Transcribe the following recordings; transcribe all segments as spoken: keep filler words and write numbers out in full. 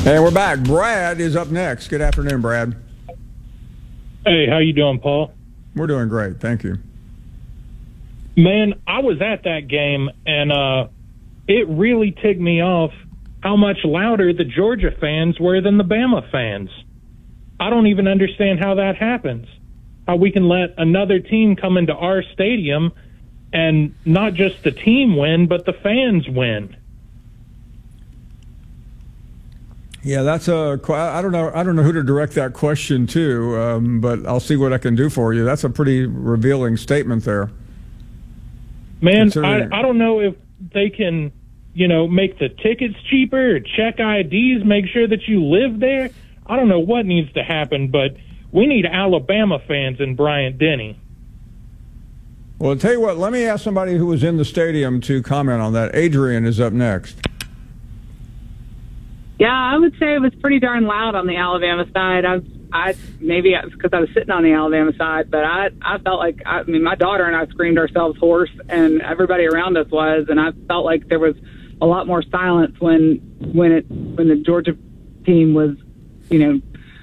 And we're back. Brad is up next. Good afternoon, Brad. Hey, how you doing, Paul? We're doing great. Thank you. Man, I was at that game, and uh, it really ticked me off how much louder the Georgia fans were than the Bama fans. I don't even understand how that happens. How we can let another team come into our stadium and not just the team win, but the fans win. Yeah, that's a. I don't know. I don't know who to direct that question to, um, but I'll see what I can do for you. That's a pretty revealing statement there. Man, I, I don't know if they can, you know, make the tickets cheaper or check I Ds, make sure that you live there. I don't know what needs to happen, but we need Alabama fans in Bryant-Denny. Well, I'll tell you what. Let me ask somebody who was in the stadium to comment on that. Adrian is up next. Yeah, I would say it was pretty darn loud on the Alabama side. I, I maybe it's because I was sitting on the Alabama side, but I, I felt like I, I mean, my daughter and I screamed ourselves hoarse, and everybody around us was, and I felt like there was a lot more silence when when it when the Georgia team was, you know,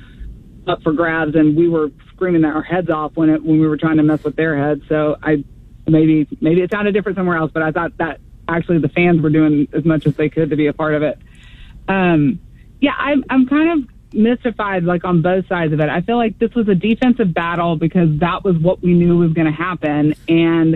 up for grabs, and we were screaming our heads off when it when we were trying to mess with their heads. So I maybe maybe it sounded different somewhere else, but I thought that actually the fans were doing as much as they could to be a part of it. Um, yeah, I'm, I'm kind of mystified, like, on both sides of it. I feel like this was a defensive battle because that was what we knew was going to happen. And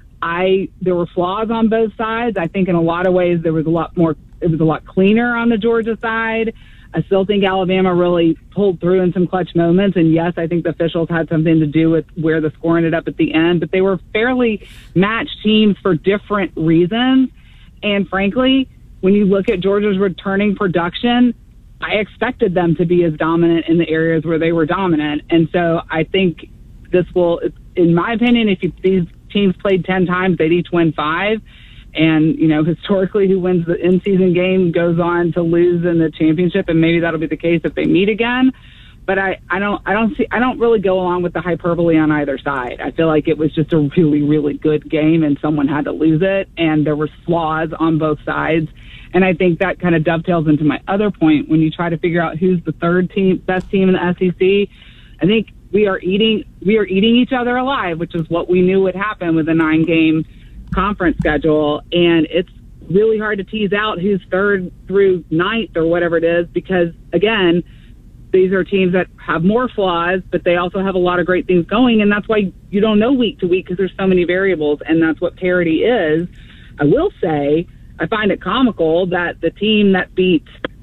I, there were flaws on both sides. I think in a lot of ways there was a lot more, it was a lot cleaner on the Georgia side. I still think Alabama really pulled through in some clutch moments. And yes, I think the officials had something to do with where the score ended up at the end, but they were fairly matched teams for different reasons. And frankly, when you look at Georgia's returning production, I expected them to be as dominant in the areas where they were dominant. And so I think this will, in my opinion, if you, these teams played ten times, they'd each win five. And, you know, historically, who wins the in-season game goes on to lose in the championship, and maybe that'll be the case if they meet again. But I, I don't I don't see I don't really go along with the hyperbole on either side. I feel like it was just a really, really good game, and someone had to lose it, and there were flaws on both sides. And I think that kind of dovetails into my other point. When you try to figure out who's the third team, best team in the S E C, I think we are eating we are eating each other alive, which is what we knew would happen with a nine-game conference schedule. And it's really hard to tease out who's third through ninth or whatever it is, because, again, these are teams that have more flaws, but they also have a lot of great things going, and that's why you don't know week to week because there's so many variables, and that's what parity is. I will say I find it comical that the team that beat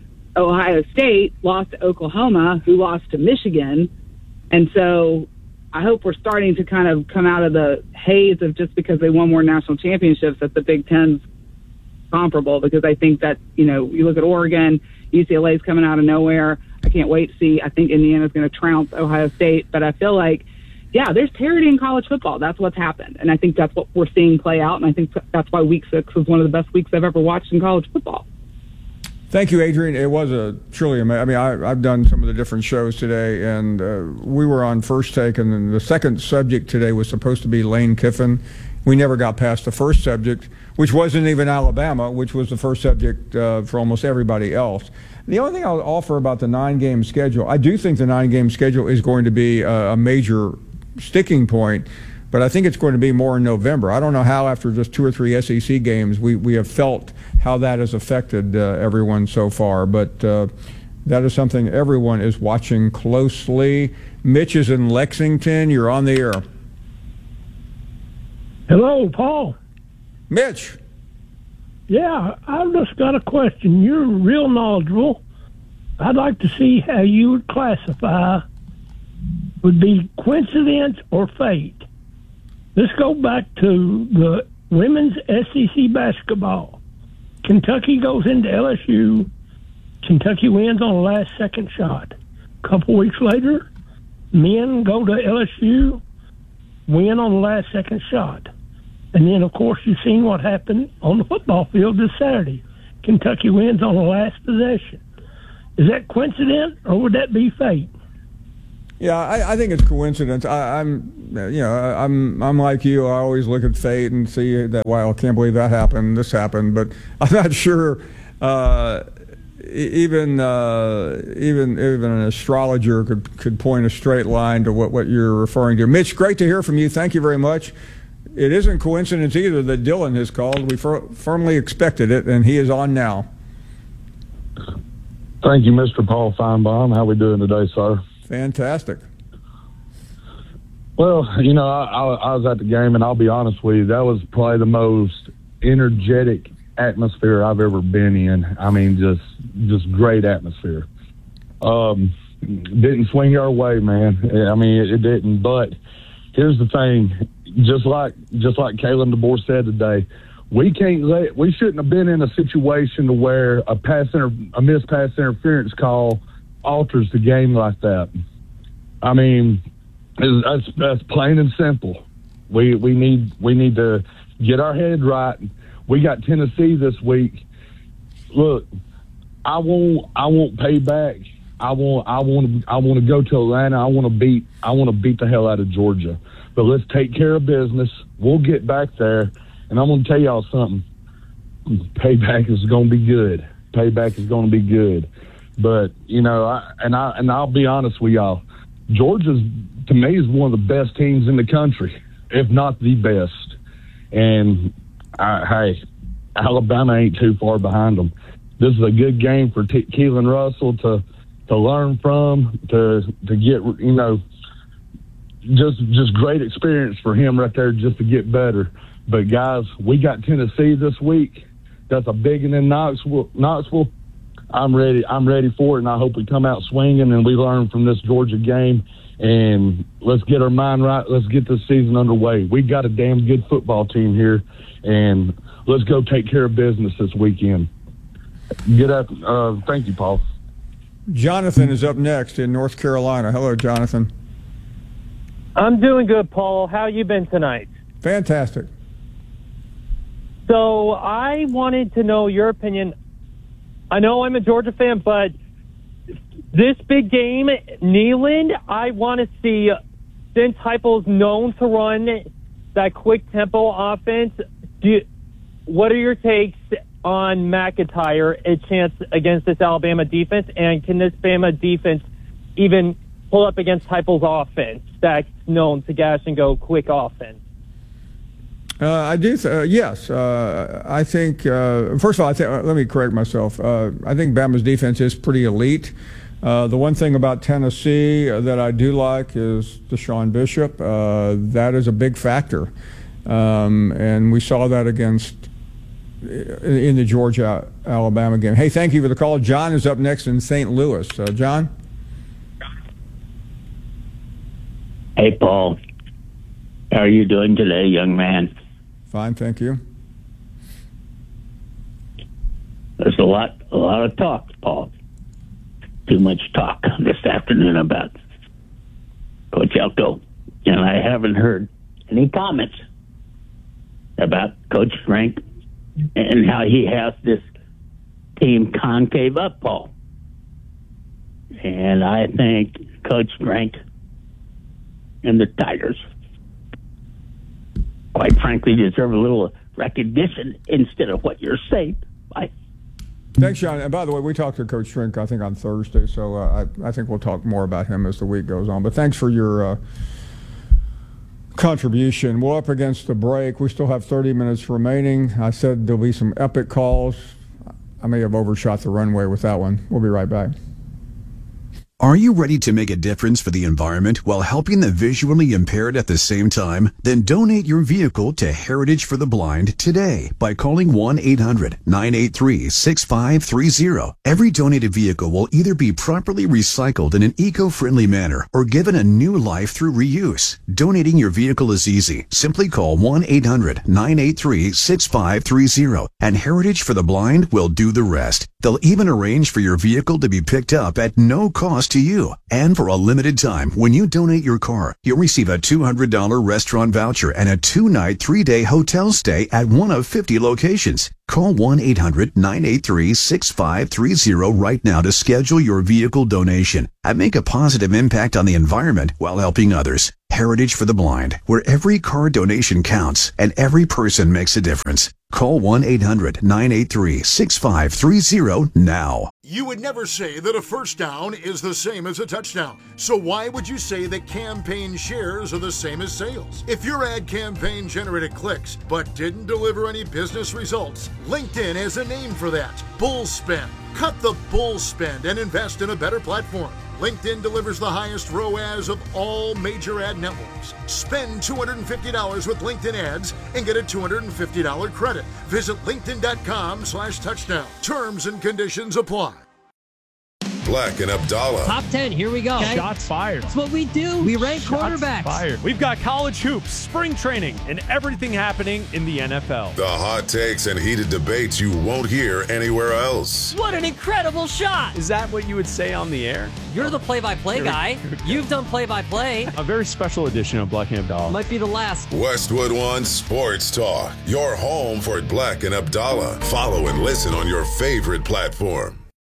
Ohio State lost to Oklahoma, who lost to Michigan, and so I hope we're starting to kind of come out of the haze of just because they won more national championships that the Big Ten's comparable, because I think that, you know, you look at Oregon, U C L A's coming out of nowhere. I can't wait to see. I think Indiana's going to trounce Ohio State, but I feel like, yeah, there's parity in college football. That's what's happened, and I think that's what we're seeing play out, and I think that's why Week Six was one of the best weeks I've ever watched in college football. Thank you, Adrian. It was a truly amazing. I mean, I, I've done some of the different shows today, and uh, we were on First Take, and then the second subject today was supposed to be Lane Kiffin. We never got past the first subject, which wasn't even Alabama, which was the first subject uh, for almost everybody else. The only thing I'll offer about the nine-game schedule, I do think the nine-game schedule is going to be a, a major sticking point, but I think it's going to be more in November. I don't know how after just two or three S E C games we, we have felt how that has affected uh, everyone so far, but uh, that is something everyone is watching closely. Mitch is in Lexington. You're on the air. Hello, Paul. Mitch. Yeah, I've just got a question. You're real knowledgeable. I'd like to see how you would classify would be coincidence or fate. Let's go back to the women's S E C basketball. Kentucky goes into L S U. Kentucky wins on the last second shot. A couple weeks later, men go to L S U, win on the last second shot. And then, of course, you've seen what happened on the football field this Saturday. Kentucky wins on the last possession. Is that coincidence, or would that be fate? Yeah, I, I think it's coincidence. I, I'm, you know, I'm, I'm like you. I always look at fate and see that. Wow, I can't believe that happened. This happened, but I'm not sure. Uh, even uh, even even an astrologer could could point a straight line to what, what you're referring to. Mitch, great to hear from you. Thank you very much. It isn't coincidence either that Dylan has called. We fir- firmly expected it, and he is on now. Thank you, Mister Paul Feinbaum. How we doing today, sir? Fantastic. Well, you know, I, I, I was at the game, and I'll be honest with you, that was probably the most energetic atmosphere I've ever been in. I mean, just just great atmosphere. Um, didn't swing our way, man. I mean, it, it didn't. But here's the thing: just like just like Kalen DeBoer said today, we can't let we shouldn't have been in a situation to where a pass inter, a missed pass interference call alters the game like that. I mean, that's that's plain and simple. We we need we need to get our head right. We got Tennessee this week. Look, I won't I won't pay back. I want I want I want to go to Atlanta. I want to beat I want to beat the hell out of Georgia. But let's take care of business. We'll get back there. And I'm going to tell y'all something. Payback is going to be good. Payback is going to be good. But, you know, I, and I and I'll be honest with y'all. Georgia's, to me, is one of the best teams in the country, if not the best. And, I, hey, Alabama ain't too far behind them. This is a good game for T- Keelan Russell to to learn from, to to get, you know, just just great experience for him right there just to get better. But, guys, we got Tennessee this week. That's a big one in Knoxville. Knoxville. I'm ready. I'm ready for it, and I hope we come out swinging and we learn from this Georgia game. And let's get our mind right. Let's get this season underway. We got a damn good football team here, and let's go take care of business this weekend. Get up. Uh, thank you, Paul. Jonathan is up next in North Carolina. Hello, Jonathan. I'm doing good, Paul. How you been tonight? Fantastic. So I wanted to know your opinion. I know I'm a Georgia fan, but this big game, Neyland, I want to see, since Heupel's known to run that quick tempo offense, do you, what are your takes on McIntyre, a chance against this Alabama defense, and can this Bama defense even pull up against Heupel's offense that's known to gash and go quick offense? Uh, I do. Th- uh, yes, uh, I think. Uh, first of all, I think. Uh, let me correct myself. Uh, I think Bama's defense is pretty elite. Uh, the one thing about Tennessee that I do like is Deshaun Bishop. Uh, that is a big factor, um, and we saw that against in the Georgia Alabama game. Hey, thank you for the call. John is up next in Saint Louis. Uh, John. Hey, Paul. How are you doing today, young man? Fine, thank you. There's a lot, a lot of talk, Paul. Too much talk this afternoon about Coach Elko, and I haven't heard any comments about Coach Frank and how he has this team concave up, Paul. And I think Coach Frank and the Tigers, quite frankly, deserve a little recognition instead of what you're saying. Bye. Thanks, Sean. And by the way, we talked to Coach Shrink, I think, on Thursday, so uh, I, I think we'll talk more about him as the week goes on. But thanks for your uh, contribution. We're up against the break. We still have thirty minutes remaining. I said there'll be some epic calls. I may have overshot the runway with that one. We'll be right back. Are you ready to make a difference for the environment while helping the visually impaired at the same time? Then donate your vehicle to Heritage for the Blind today by calling one eight hundred nine eight three six five three zero. Every donated vehicle will either be properly recycled in an eco-friendly manner or given a new life through reuse. Donating your vehicle is easy. Simply call one eight hundred nine eight three six five three zero and Heritage for the Blind will do the rest. They'll even arrange for your vehicle to be picked up at no cost to you. And for a limited time, when you donate your car, you'll receive a two hundred dollars restaurant voucher and a two-night, three-day hotel stay at one of fifty locations. Call one eight hundred nine eight three six five three zero right now to schedule your vehicle donation and make a positive impact on the environment while helping others. Heritage for the Blind, where every car donation counts and every person makes a difference. Call one eight hundred nine eight three six five three zero now. You would never say that a first down is the same as a touchdown. So why would you say that campaign shares are the same as sales? If your ad campaign generated clicks but didn't deliver any business results, LinkedIn has a name for that: bull spend. Cut the bull spend and invest in a better platform. LinkedIn delivers the highest R O A S of all major ad networks. Spend two hundred fifty dollars with LinkedIn ads and get a two hundred fifty dollars credit. Visit linkedin.com slash touchdown. Terms and conditions apply. Black and Abdallah. Top ten, here we go. Okay? Shots fired. That's what we do. We rank Shots quarterbacks. Fired. We've got college hoops, spring training, and everything happening in the N F L. The hot takes and heated debates you won't hear anywhere else. What an incredible shot. Is that what you would say on the air? You're the play-by-play guy. You've done play-by-play. A very special edition of Black and Abdallah. Might be the last. Westwood One Sports Talk. Your home for Black and Abdallah. Follow and listen on your favorite platform.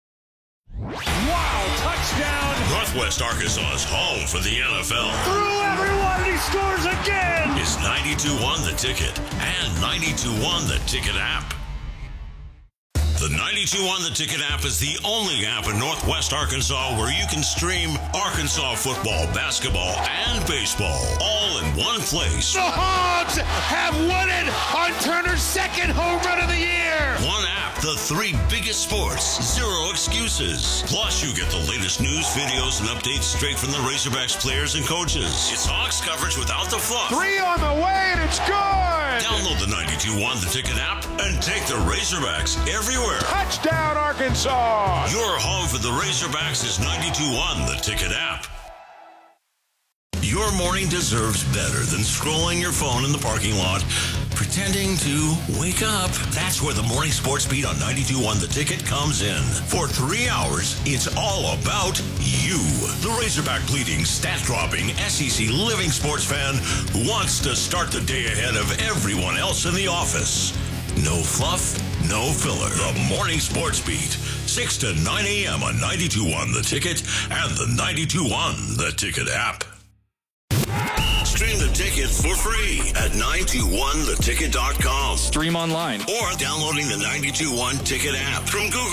Wow, touchdown! Northwest Arkansas's home for the N F L. Through everyone, he scores again! Is ninety-two one The Ticket and ninety-two one The Ticket app. The ninety-two one The Ticket app is the only app in Northwest Arkansas where you can stream Arkansas football, basketball, and baseball all in one place. The Hogs have won it on Turner's second home run of the year. One app, the three biggest sports, zero excuses. Plus, you get the latest news, videos, and updates straight from the Razorbacks players and coaches. It's Hogs coverage without the fluff. Three on the way, and it's good. Download the ninety-two one The Ticket app and take the Razorbacks everywhere. Touchdown, Arkansas! Your home for the Razorbacks is ninety-two one The Ticket app. Your morning deserves better than scrolling your phone in the parking lot, pretending to wake up. That's where the Morning Sports Beat on ninety-two one The Ticket comes in. For three hours, it's all about you. The Razorback bleeding, stat-dropping, S E C living sports fan who wants to start the day ahead of everyone else in the office. No fluff, no filler. The Morning Sports Beat, six to nine a.m. on ninety-two one The Ticket and the ninety-two one The Ticket app. Stream the ticket for free at nine two one the ticket dot com. Stream online. Or downloading the ninety-two one Ticket app from Google